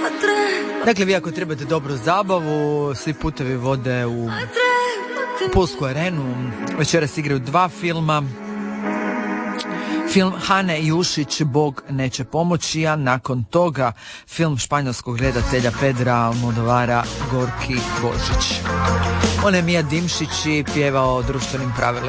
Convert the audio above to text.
Dakle, vi ako trebate dobru zabavu, svi putevi vode u Pulsku arenu. Večeras igraju 2 filma. Film Hane Jušić, Bog neće pomoći, a nakon toga film španjolskog redatelja Pedra Almodovara Gorki Božić. On je Mija Dimšić i pjevao o društvenim pravilima.